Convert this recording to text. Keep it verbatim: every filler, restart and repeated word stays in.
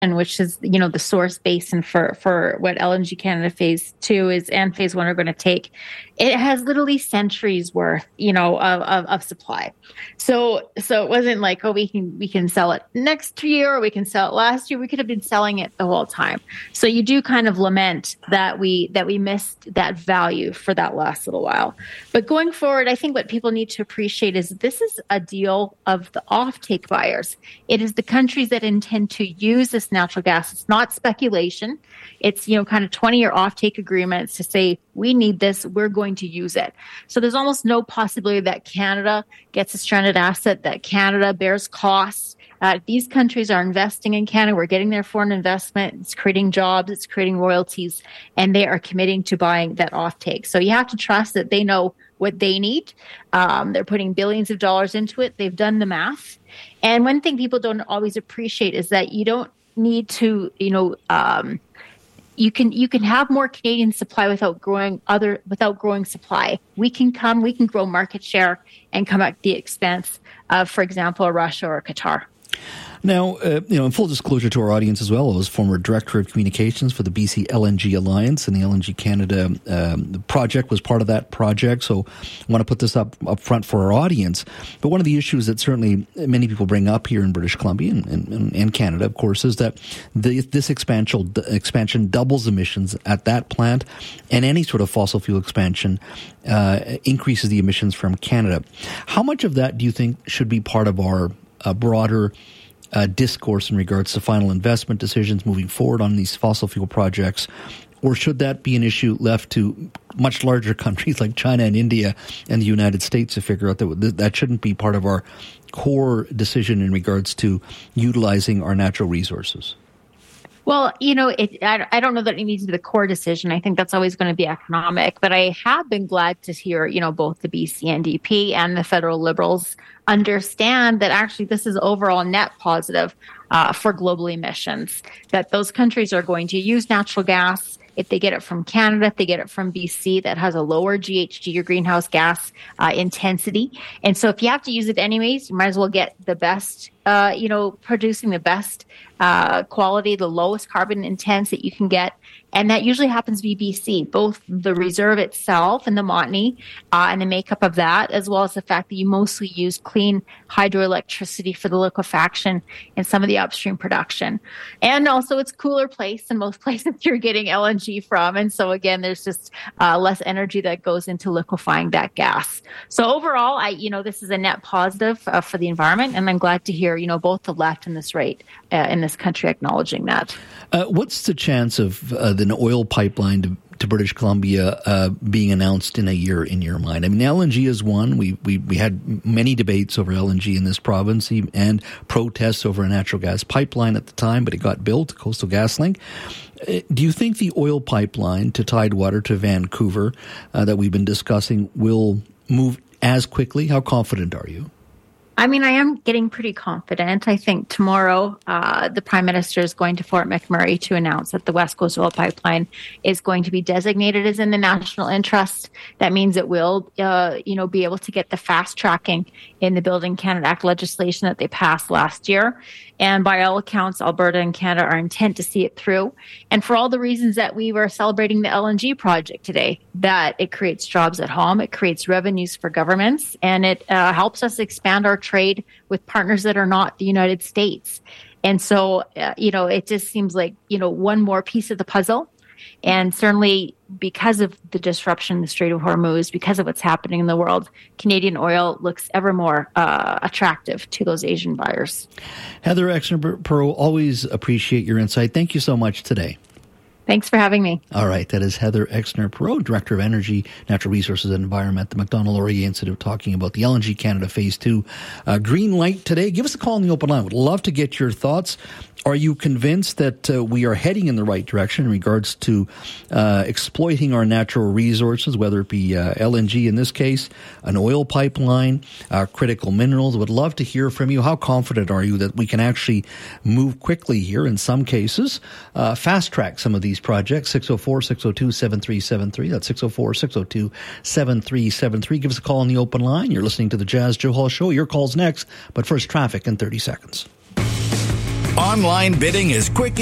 which is, you know, the source basin for, for what L N G Canada Phase Two is and Phase One are going to take, it has literally centuries worth, you know, of, of, of supply. So, so it wasn't like, oh, we can we can sell it next year, or we can sell it last year. We could have been selling it the whole time. So you do kind of lament that we that we missed that value for that last little while. But going forward, I think what people need to appreciate is this is a deal of the offtake buyers. It is the countries that intend to use this natural gas. It's not speculation. It's, you know, kind of twenty-year offtake agreements to say, we need this, we're going to use it. So there's almost no possibility that Canada gets a stranded asset, that Canada bears costs. Uh, these countries are investing in Canada. We're getting their foreign investment. It's creating jobs. It's creating royalties. And they are committing to buying that offtake. So you have to trust that they know what they need. Um, they're putting billions of dollars into it. They've done the math. And one thing people don't always appreciate is that you don't need to, you know, um, you can you can have more Canadian supply without growing other without growing supply. We can come, we can grow market share and come at the expense of, for example, Russia or Qatar. Now, uh, you know, in full disclosure to our audience as well, I was former Director of Communications for the B C L N G Alliance, and the L N G Canada um, project was part of that project. So I want to put this up, up front for our audience. But one of the issues that certainly many people bring up here in British Columbia and, and, and Canada, of course, is that the, this expansion, expansion doubles emissions at that plant, and any sort of fossil fuel expansion uh, increases the emissions from Canada. How much of that do you think should be part of our uh, broader Uh, discourse in regards to final investment decisions moving forward on these fossil fuel projects? Or should that be an issue left to much larger countries like China and India and the United States to figure out that that shouldn't be part of our core decision in regards to utilizing our natural resources? Well, you know, it, I, I don't know that it needs to be the core decision. I think that's always going to be economic. But I have been glad to hear, you know, both the B C N D P and the federal Liberals understand that actually this is overall net positive uh, for global emissions, that those countries are going to use natural gas. If they get it from Canada, if they get it from B C, that has a lower G H G or greenhouse gas uh, intensity. And so if you have to use it anyways, you might as well get the best, uh, you know, producing the best uh, quality, the lowest carbon intense that you can get. And that usually happens to be B C, both the reserve itself and the Montney uh, and the makeup of that, as well as the fact that you mostly use clean hydroelectricity for the liquefaction and some of the upstream production. And also it's cooler place than most places you're getting L N G from. And so again, there's just uh, less energy that goes into liquefying that gas. So overall, I, you know, this is a net positive uh, for the environment. And I'm glad to hear, you know, both the left and this right uh, in this country acknowledging that. Uh, what's the chance of uh, an oil pipeline to, to British Columbia uh, being announced in a year in your mind? I mean, L N G is one. We, we, we had many debates over L N G in this province and protests over a natural gas pipeline at the time, but it got built, Coastal GasLink. Uh, do you think the oil pipeline to Tidewater to Vancouver uh, that we've been discussing will move as quickly? How confident are you? I mean, I am getting pretty confident. I think tomorrow uh, the Prime Minister is going to Fort McMurray to announce that the West Coast Oil Pipeline is going to be designated as in the national interest. That means it will, uh, you know, be able to get the fast tracking in the Building Canada Act legislation that they passed last year. And by all accounts, Alberta and Canada are intent to see it through. And for all the reasons that we were celebrating the L N G project today, that it creates jobs at home, it creates revenues for governments, and it uh, helps us expand our trade with partners that are not the United States. And so, uh, you know, it just seems like, you know, one more piece of the puzzle. And certainly because of the disruption in the Strait of Hormuz, because of what's happening in the world, Canadian oil looks ever more uh, attractive to those Asian buyers. Heather Exner-Perot, always appreciate your insight. Thank you so much today. Thanks for having me. All right. That is Heather Exner-Perot, Director of Energy, Natural Resources and Environment at the Macdonald-Laurier Institute, talking about the L N G Canada Phase two uh, green light today. Give us a call on the open line. Would love to get your thoughts. Are you convinced that uh, we are heading in the right direction in regards to uh, exploiting our natural resources, whether it be uh, L N G in this case, an oil pipeline, uh, critical minerals? Would love to hear from you. How confident are you that we can actually move quickly here in some cases, uh, fast track some of these projects? six oh four, six oh two, seven three seven three. That's six oh four, six oh two, seven three seven three. Give us a call on the open line. You're listening to the Jas Johal Show. Your call's next, but first traffic in thirty seconds. Online bidding is quick,